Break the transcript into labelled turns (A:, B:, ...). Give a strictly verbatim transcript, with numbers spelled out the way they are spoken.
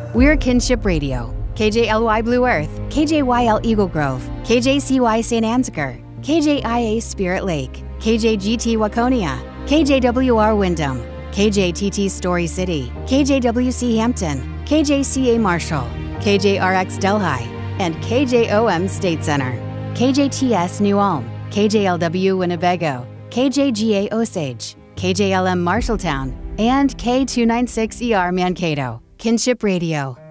A: We're Kinship Radio, K J L Y Blue Earth, K J Y L Eagle Grove, K J C Y Saint Ansgar, K J I A Spirit Lake, K J G T Waconia, K J W R Wyndham, K J T T Story City, K J W C Hampton, K J C A Marshall, K J R X Delhi, and K J O M State Center, K J T S New Ulm, K J L W Winnebago, K J G A Osage, K J L M Marshalltown, and K two ninety-six E R Mankato. Kinship Radio.